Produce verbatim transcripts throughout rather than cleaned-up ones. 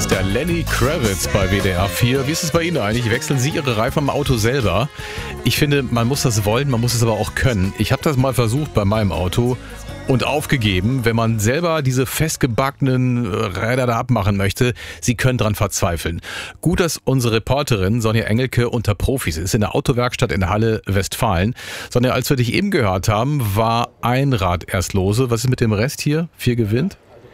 Der Lenny Kravitz bei W D R vier. Wie ist es bei Ihnen eigentlich? Wechseln Sie Ihre Reifen am Auto selber? Ich finde, man muss das wollen, man muss es aber auch können. Ich habe das mal versucht bei meinem Auto und aufgegeben. Wenn man selber diese festgebackenen Räder da abmachen möchte, Sie können dran verzweifeln. Gut, dass unsere Reporterin Sonja Engelke unter Profis ist, in der Autowerkstatt in Halle, Westfalen. Sonja, als wir dich eben gehört haben, war ein Rad erst lose. Was ist mit dem Rest hier? Vier gewinnt?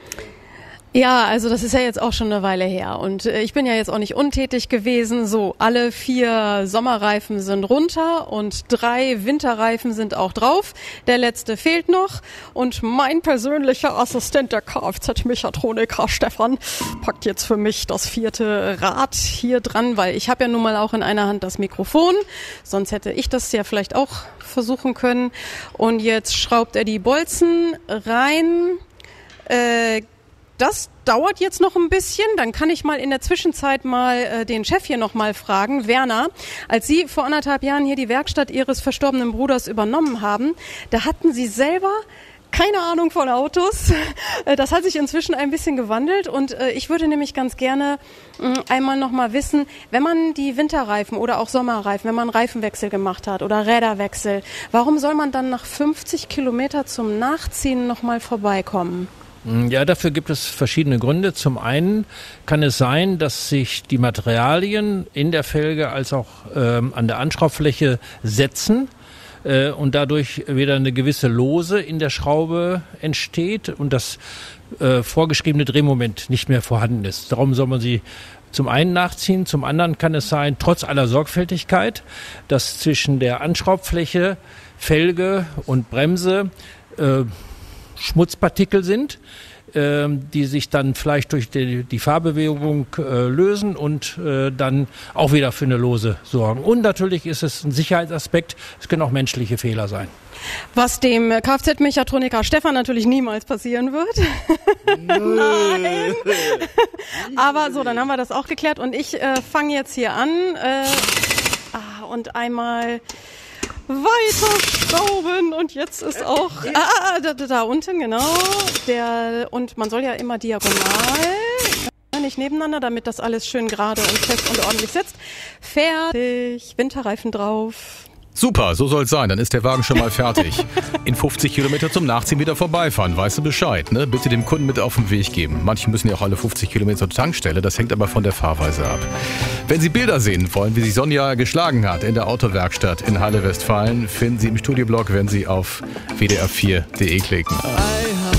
Ja, also das ist ja jetzt auch schon eine Weile her und äh, ich bin ja jetzt auch nicht untätig gewesen. So, alle vier Sommerreifen sind runter und drei Winterreifen sind auch drauf. Der letzte fehlt noch und mein persönlicher Assistent, der Kfz-Mechatroniker Stefan, packt jetzt für mich das vierte Rad hier dran, weil ich habe ja nun mal auch in einer Hand das Mikrofon. Sonst hätte ich das ja vielleicht auch versuchen können. Und jetzt schraubt er die Bolzen rein. Äh, Das dauert jetzt noch ein bisschen, dann kann ich mal in der Zwischenzeit mal äh, den Chef hier noch mal fragen, Werner. Als Sie vor anderthalb Jahren hier die Werkstatt Ihres verstorbenen Bruders übernommen haben, da hatten Sie selber keine Ahnung von Autos. Das hat sich inzwischen ein bisschen gewandelt und äh, ich würde nämlich ganz gerne äh, einmal noch mal wissen, wenn man die Winterreifen oder auch Sommerreifen, wenn man Reifenwechsel gemacht hat oder Räderwechsel, warum soll man dann nach fünfzig Kilometer zum Nachziehen noch mal vorbeikommen? Ja, dafür gibt es verschiedene Gründe. Zum einen kann es sein, dass sich die Materialien in der Felge als auch ähm, an der Anschraubfläche setzen äh, und dadurch wieder eine gewisse Lose in der Schraube entsteht und das äh, vorgeschriebene Drehmoment nicht mehr vorhanden ist. Darum soll man sie zum einen nachziehen, zum anderen kann es sein, trotz aller Sorgfältigkeit, dass zwischen der Anschraubfläche, Felge und Bremse äh, Schmutzpartikel sind, äh, die sich dann vielleicht durch die, die Fahrbewegung äh, lösen und äh, dann auch wieder für eine Lose sorgen. Und natürlich ist es ein Sicherheitsaspekt, es können auch menschliche Fehler sein. Was dem Kfz-Mechatroniker Stefan natürlich niemals passieren wird. Nein. Aber so, dann haben wir das auch geklärt und ich äh, fange jetzt hier an äh, ah, und einmal weiter schrauben und jetzt ist auch ah, da, da unten genau der und man soll ja immer diagonal, nicht nebeneinander, damit das alles schön gerade und fest und ordentlich sitzt. Fertig, Winterreifen drauf. Super, so soll's sein. Dann ist der Wagen schon mal fertig. In fünfzig Kilometer zum Nachziehen wieder vorbeifahren. Weißt du Bescheid, ne? Bitte dem Kunden mit auf den Weg geben. Manche müssen ja auch alle fünfzig Kilometer zur Tankstelle. Das hängt aber von der Fahrweise ab. Wenn Sie Bilder sehen wollen, wie sich Sonja geschlagen hat in der Autowerkstatt in Halle, Westfalen, finden Sie im Studioblog, wenn Sie auf w d r vier punkt d e klicken.